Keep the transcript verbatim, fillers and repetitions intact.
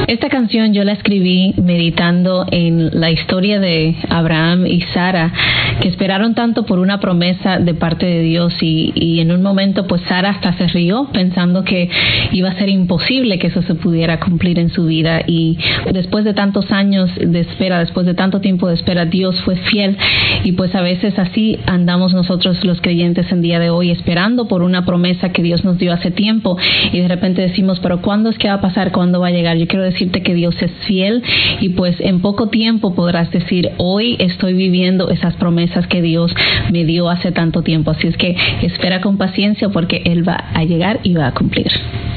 Esta canción yo la escribí meditando en la historia de Abraham y Sara, que esperaron tanto por una promesa de parte de Dios y, y en un momento pues Sara hasta se rió pensando que iba a ser imposible que eso se pudiera cumplir en su vida, y después de tantos años de espera, después de tanto tiempo de espera, Dios fue fiel. Y pues a veces así andamos nosotros los creyentes en día de hoy, esperando por una promesa que Dios nos dio hace tiempo, y de repente decimos, pero ¿cuándo es que va a pasar? ¿Cuándo va a llegar? Yo quiero decirte que Dios es fiel, y pues en poco tiempo podrás decir, hoy estoy viviendo esas promesas que Dios me dio hace tanto tiempo. Así es que espera con paciencia, porque Él va a llegar y va a cumplir.